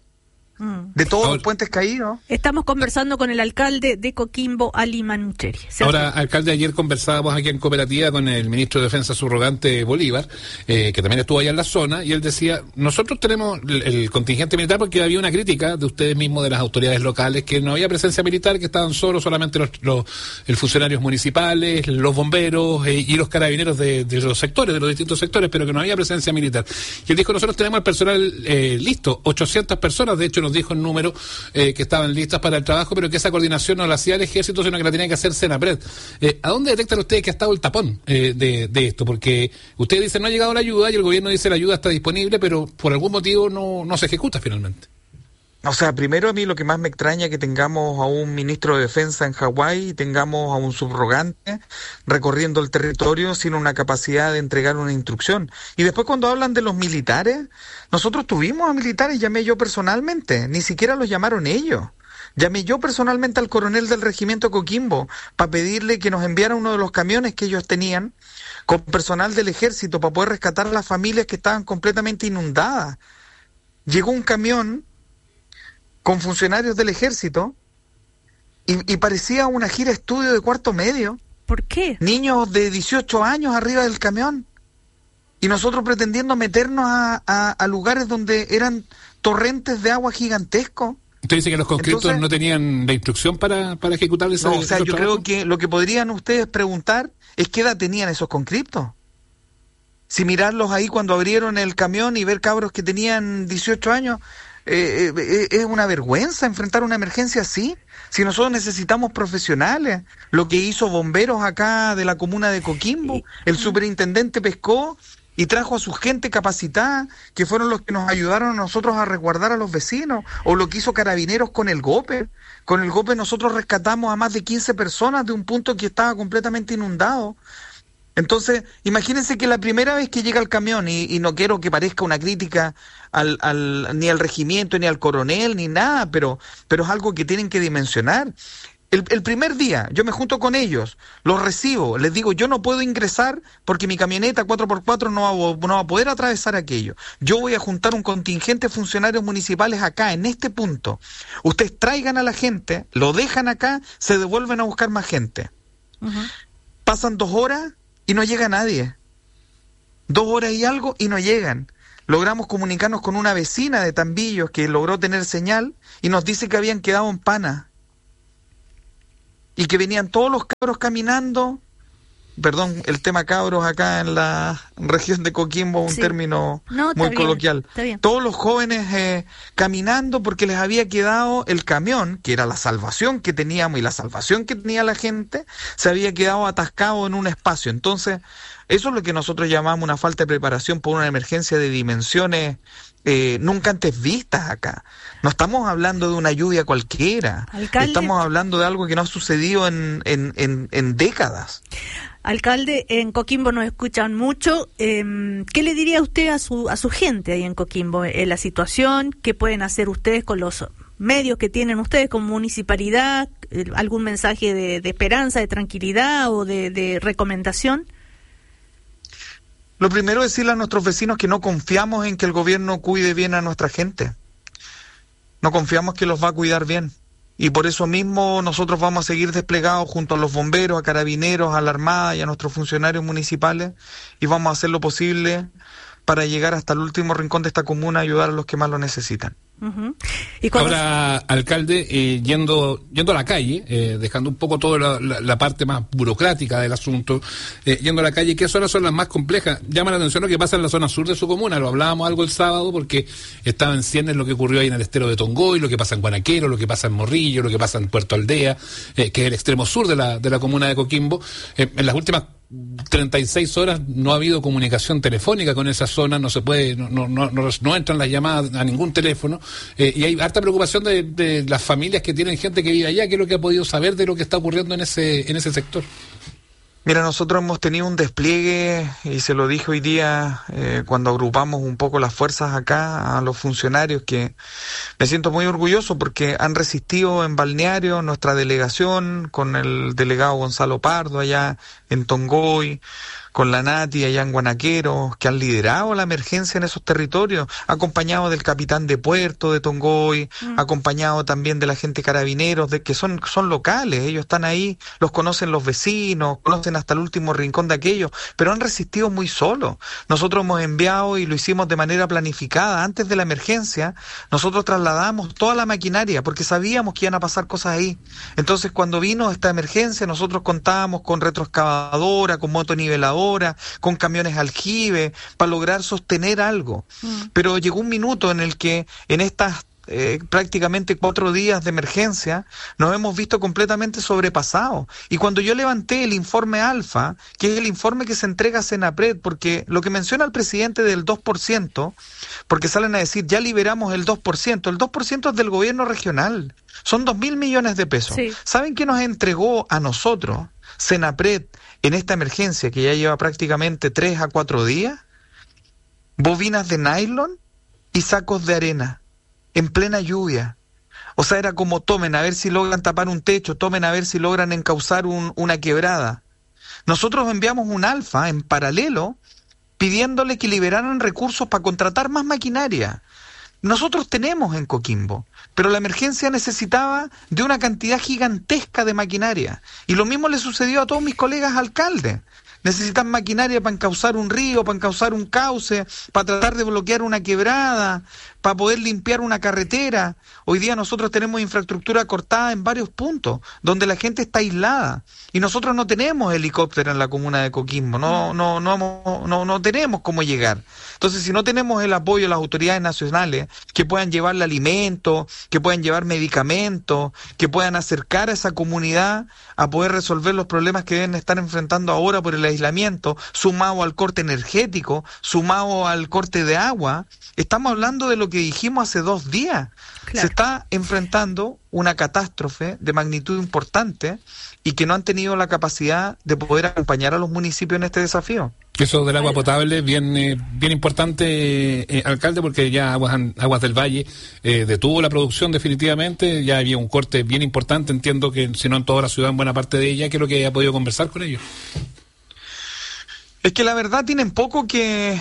De todos los puentes caídos. Estamos conversando con el alcalde de Coquimbo, Ali Manucheri. Ahora, alcalde, ayer conversábamos aquí en Cooperativa con el ministro de Defensa subrogante Bolívar, que también estuvo allá en la zona, y él decía, nosotros tenemos el contingente militar porque había una crítica de ustedes mismos, de las autoridades locales, que no había presencia militar, que estaban solamente los funcionarios municipales, los bomberos y los carabineros de los sectores, de los distintos sectores, pero que no había presencia militar. Y él dijo, nosotros tenemos el personal listo, 800 personas, de hecho nos dijo el número que estaban listas para el trabajo, pero que esa coordinación no la hacía el ejército, sino que la tenía que hacer Senapred. ¿A dónde detectan ustedes que ha estado el tapón de esto? Porque ustedes dicen no ha llegado la ayuda y el gobierno dice la ayuda está disponible, pero por algún motivo no se ejecuta finalmente. O sea, primero a mí lo que más me extraña es que tengamos a un ministro de Defensa en Hawái y tengamos a un subrogante recorriendo el territorio sin una capacidad de entregar una instrucción. Y después cuando hablan de los militares, nosotros tuvimos a militares, llamé yo personalmente, ni siquiera los llamaron ellos. Llamé yo personalmente al coronel del regimiento Coquimbo para pedirle que nos enviara uno de los camiones que ellos tenían con personal del ejército para poder rescatar a las familias que estaban completamente inundadas. Llegó un camión con funcionarios del ejército, y parecía una gira estudio de cuarto medio. ¿Por qué? Niños de 18 años arriba del camión. Y nosotros pretendiendo meternos a lugares donde eran torrentes de agua gigantescos. ¿Usted dice que los conscriptos no tenían la instrucción para ejecutar esa? No, o sea, yo creo que lo que podrían ustedes preguntar es qué edad tenían esos conscriptos. Si mirarlos ahí cuando abrieron el camión y ver cabros que tenían 18 años... es una vergüenza enfrentar una emergencia así. Si nosotros necesitamos profesionales, lo que hizo bomberos acá de la comuna de Coquimbo, el superintendente pescó y trajo a su gente capacitada, que fueron los que nos ayudaron a nosotros a resguardar a los vecinos, o lo que hizo Carabineros con el GOPE. Con el GOPE nosotros rescatamos a más de 15 personas de un punto que estaba completamente inundado. Entonces, imagínense que la primera vez que llega el camión, y no quiero que parezca una crítica ni al regimiento, ni al coronel, ni nada, pero es algo que tienen que dimensionar. El primer día, yo me junto con ellos, los recibo, les digo, yo no puedo ingresar porque mi camioneta 4x4 no va a poder atravesar aquello. Yo voy a juntar un contingente de funcionarios municipales acá, en este punto. Ustedes traigan a la gente, lo dejan acá, se devuelven a buscar más gente. Pasan 2 horas y no llega nadie. 2 horas y algo y no llegan. Logramos comunicarnos con una vecina de Tambillos que logró tener señal y nos dice que habían quedado en Pana. Y que venían todos los cabros caminando, perdón, el tema cabros acá en la región de Coquimbo, un término muy coloquial. Está bien. Todos los jóvenes caminando porque les había quedado el camión, que era la salvación que teníamos y la salvación que tenía la gente, se había quedado atascado en un espacio. Entonces, eso es lo que nosotros llamamos una falta de preparación por una emergencia de dimensiones nunca antes vistas acá. No estamos hablando de una lluvia cualquiera. Alcalde, estamos hablando de algo que no ha sucedido en décadas. Alcalde, en Coquimbo nos escuchan mucho. ¿Qué le diría usted a su gente ahí en Coquimbo? La situación, ¿qué pueden hacer ustedes con los medios que tienen ustedes como municipalidad? ¿Algún mensaje de esperanza, de tranquilidad o de recomendación? Lo primero es decirle a nuestros vecinos que no confiamos en que el gobierno cuide bien a nuestra gente. No confiamos que los va a cuidar bien. Y por eso mismo nosotros vamos a seguir desplegados junto a los bomberos, a carabineros, a la Armada y a nuestros funcionarios municipales, y vamos a hacer lo posible para llegar hasta el último rincón de esta comuna y ayudar a los que más lo necesitan. ¿Y ahora, alcalde, yendo a la calle, dejando un poco toda la parte más burocrática del asunto, yendo a la calle, ¿qué zonas son las más complejas? Llama la atención lo que pasa en la zona sur de su comuna. Lo hablábamos algo el sábado porque estaba en ciernes lo que ocurrió ahí en el estero de Tongoy, lo que pasa en Guanaquero, lo que pasa en Morrillo, lo que pasa en Puerto Aldea, que es el extremo sur de la comuna de Coquimbo. En las últimas 36 horas no ha habido comunicación telefónica con esa zona, no se puede, no entran las llamadas a ningún teléfono, y hay harta preocupación de las familias que tienen gente que vive allá. ¿Qué es lo que ha podido saber de lo que está ocurriendo en ese sector? Mira, nosotros hemos tenido un despliegue, y se lo dije hoy día cuando agrupamos un poco las fuerzas acá a los funcionarios, que me siento muy orgulloso porque han resistido en Balneario nuestra delegación con el delegado Gonzalo Pardo allá en Tongoy, con la Nati allá en Guanaquero, que han liderado la emergencia en esos territorios, acompañado del capitán de puerto de Tongoy, acompañado también de la gente carabineros, que son locales, ellos están ahí, los conocen los vecinos, conocen hasta el último rincón de aquellos, pero han resistido muy solos. Nosotros hemos enviado, y lo hicimos de manera planificada, antes de la emergencia, nosotros trasladamos toda la maquinaria, porque sabíamos que iban a pasar cosas ahí. Entonces, cuando vino esta emergencia, nosotros contábamos con retroexcavadora, con motoniveladora, con camiones aljibe, para lograr sostener algo. Pero llegó un minuto en el que en estas prácticamente 4 días de emergencia nos hemos visto completamente sobrepasados. Y cuando yo levanté el informe Alfa, que es el informe que se entrega a Senapred, porque lo que menciona el presidente del 2%, porque salen a decir ya liberamos el 2% es del gobierno regional, son 2.000 millones de pesos. Sí. ¿Saben qué nos entregó a nosotros Senapred en esta emergencia que ya lleva prácticamente 3 a 4 días? Bobinas de nylon y sacos de arena en plena lluvia. O sea, era como tomen a ver si logran tapar un techo, tomen a ver si logran encauzar una quebrada. Nosotros enviamos un Alfa en paralelo pidiéndole que liberaran recursos para contratar más maquinaria. Nosotros tenemos en Coquimbo, pero la emergencia necesitaba de una cantidad gigantesca de maquinaria. Y lo mismo le sucedió a todos mis colegas alcaldes. Necesitan maquinaria para encauzar un río, para encauzar un cauce, para tratar de bloquear una quebrada, para poder limpiar una carretera. Hoy día nosotros tenemos infraestructura cortada en varios puntos, donde la gente está aislada. Y nosotros no tenemos helicóptero en la comuna de Coquimbo, no tenemos cómo llegar. Entonces, si no tenemos el apoyo de las autoridades nacionales, que puedan llevarle alimentos, que puedan llevar medicamentos, que puedan acercar a esa comunidad a poder resolver los problemas que deben estar enfrentando ahora por el aislamiento, sumado al corte energético, sumado al corte de agua, estamos hablando de lo que dijimos hace 2 días. Claro. Se está enfrentando una catástrofe de magnitud importante y que no han tenido la capacidad de poder acompañar a los municipios en este desafío. Eso del agua potable, bien importante, alcalde, porque ya Aguas del Valle detuvo la producción definitivamente, ya había un corte bien importante, entiendo que si no en toda la ciudad, en buena parte de ella, ¿qué es lo que haya podido conversar con ellos? Es que la verdad tienen poco que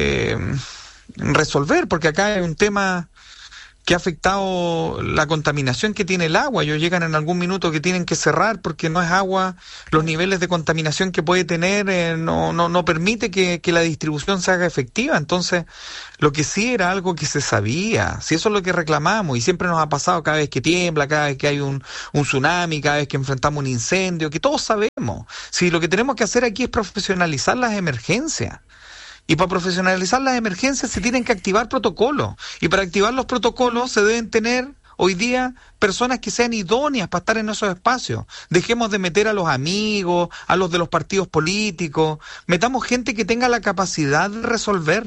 resolver, porque acá hay un tema que ha afectado la contaminación que tiene el agua. Ellos llegan en algún minuto que tienen que cerrar porque no es agua, los niveles de contaminación que puede tener no permite que la distribución se haga efectiva. Entonces, lo que sí era algo que se sabía, si eso es lo que reclamamos, y siempre nos ha pasado cada vez que tiembla, cada vez que hay un tsunami, cada vez que enfrentamos un incendio, que todos sabemos. Si lo que tenemos que hacer aquí es profesionalizar las emergencias. Y para profesionalizar las emergencias se tienen que activar protocolos. Y para activar los protocolos se deben tener hoy día personas que sean idóneas para estar en esos espacios. Dejemos de meter a los amigos, a los de los partidos políticos. Metamos gente que tenga la capacidad de resolver.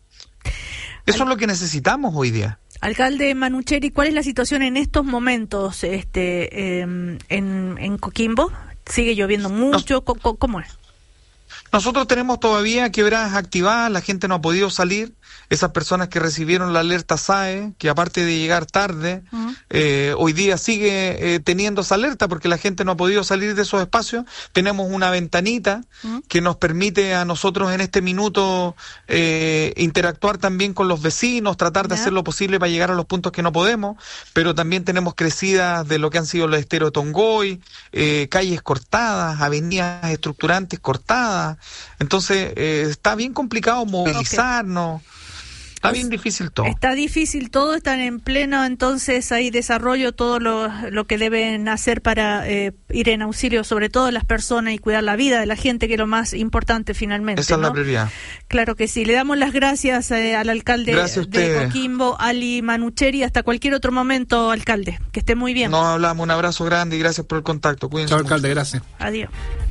Eso es lo que necesitamos hoy día. Alcalde Manucheri, ¿cuál es la situación en estos momentos en Coquimbo? ¿Sigue lloviendo mucho? ¿Cómo es? Nosotros tenemos todavía quebradas activadas, la gente no ha podido salir. Esas personas que recibieron la alerta SAE, que aparte de llegar tarde, hoy día sigue teniendo esa alerta porque la gente no ha podido salir de esos espacios. Tenemos una ventanita que nos permite a nosotros en este minuto interactuar también con los vecinos, tratar de hacer lo posible para llegar a los puntos que no podemos, pero también tenemos crecidas de lo que han sido los esteros de Tongoy, calles cortadas, avenidas estructurantes cortadas. Entonces, está bien complicado movilizarnos. Está bien difícil todo. Está difícil todo, están en pleno, entonces hay desarrollo, todo lo que deben hacer para ir en auxilio, sobre todo las personas y cuidar la vida de la gente, que es lo más importante finalmente. Esa es la prioridad. Claro que sí. Le damos las gracias al alcalde de Coquimbo, Ali Manucheri. Hasta cualquier otro momento, alcalde. Que esté muy bien. Nos hablamos, un abrazo grande y gracias por el contacto. Cuídense. Chao, alcalde, gracias. Adiós.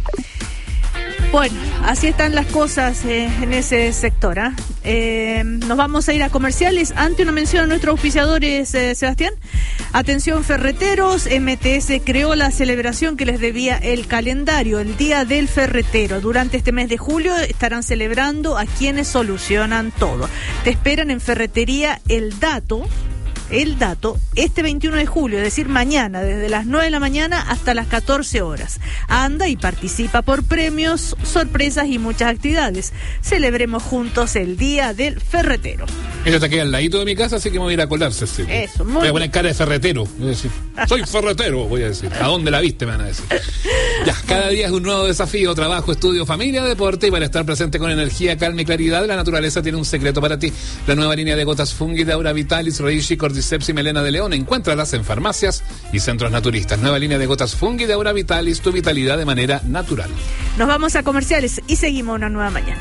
Bueno, así están las cosas en ese sector. Nos vamos a ir a comerciales. Ante una mención a nuestros auspiciadores, Sebastián. Atención ferreteros, MTS creó la celebración que les debía el calendario, el Día del Ferretero. Durante este mes de julio estarán celebrando a quienes solucionan todo. Te esperan en Ferretería El Dato, este 21 de julio, es decir, mañana, desde las 9 de la mañana hasta las 14 horas. Anda y participa por premios, sorpresas y muchas actividades. Celebremos juntos el Día del Ferretero. Ella está aquí al ladito de mi casa, así que me voy a ir a colarse. Sí. Eso, muy voy a poner cara de ferretero. Voy a decir, soy ferretero, voy a decir. ¿A dónde la viste? Me van a decir. Ya, cada día es un nuevo desafío, trabajo, estudio, familia, deporte, y para estar presente con energía, calma y claridad, la naturaleza tiene un secreto para ti. La nueva línea de gotas Fungi de Aura Vitalis, Reishi, Cordyceps y Melena de León, encuéntralas en farmacias y centros naturistas. Nueva línea de gotas Fungi de Aura Vitalis, tu vitalidad de manera natural. Nos vamos a comerciales y seguimos una nueva mañana.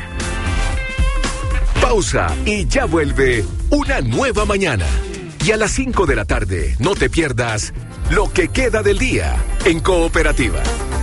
Pausa y ya vuelve una nueva mañana. Y a las 5 de la tarde, no te pierdas lo que queda del día en Cooperativa.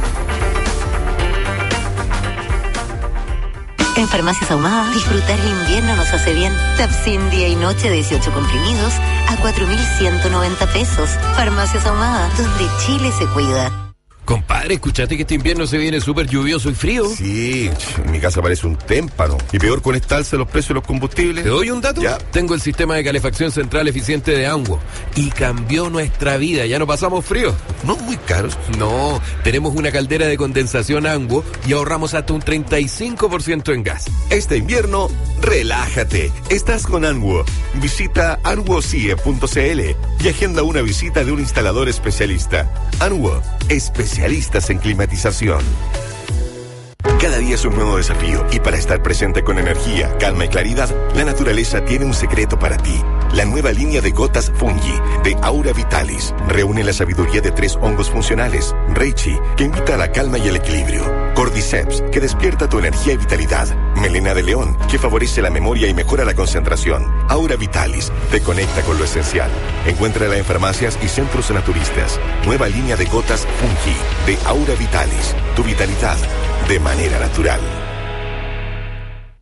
En Farmacias Ahumada, disfrutar el invierno nos hace bien. Tapsin día y noche, 18 comprimidos a 4.190 pesos. Farmacias Ahumada, donde Chile se cuida. Compadre, ¿escuchaste que este invierno se viene súper lluvioso y frío? Sí, en mi casa parece un témpano. Y peor con esta alza de los precios de los combustibles. ¿Te doy un dato? Ya. Tengo el sistema de calefacción central eficiente de Anguo y cambió nuestra vida. Ya no pasamos frío. ¿No muy caros? No, tenemos una caldera de condensación Anguo y ahorramos hasta un 35% en gas. Este invierno, relájate. Estás con Anguo. Visita anguocie.cl y agenda una visita de un instalador especialista. Anguo, especialistas en climatización. Cada día es un nuevo desafío y para estar presente con energía, calma y claridad, la naturaleza tiene un secreto para ti. La nueva línea de gotas Fungi de Aura Vitalis reúne la sabiduría de 3 hongos funcionales. Reishi, que invita a la calma y el equilibrio. Cordyceps, que despierta tu energía y vitalidad. Melena de León, que favorece la memoria y mejora la concentración. Aura Vitalis, te conecta con lo esencial. Encuéntrala en farmacias y centros naturistas. Nueva línea de gotas Fungi de Aura Vitalis. Tu vitalidad de manera natural.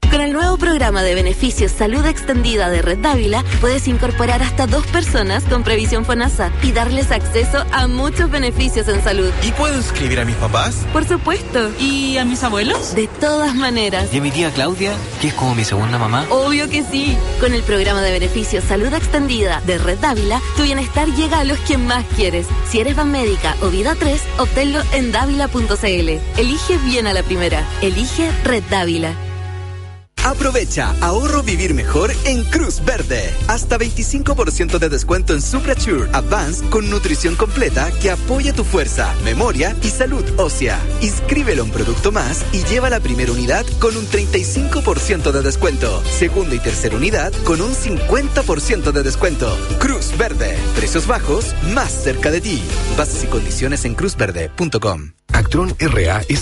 Con el nuevo programa de beneficios Salud Extendida de Red Dávila, puedes incorporar hasta 2 personas con previsión FONASA y darles acceso a muchos beneficios en salud. ¿Y puedo inscribir a mis papás? Por supuesto. ¿Y a mis abuelos? De todas maneras. ¿Y a mi tía Claudia, que es como mi segunda mamá? Obvio que sí. Con el programa de beneficios Salud Extendida de Red Dávila, tu bienestar llega a los que más quieres. Si eres Banmédica o Vida 3, obténlo en dávila.cl. Elige bien a la primera. Elige Red Dávila. Aprovecha ahorro vivir mejor en Cruz Verde. Hasta 25% de descuento en Supracure Advance con nutrición completa que apoya tu fuerza, memoria y salud ósea. Inscríbelo a un producto más y lleva la primera unidad con un 35% de descuento. Segunda y tercera unidad con un 50% de descuento. Cruz Verde. Precios bajos más cerca de ti. Bases y condiciones en cruzverde.com. Actron RA es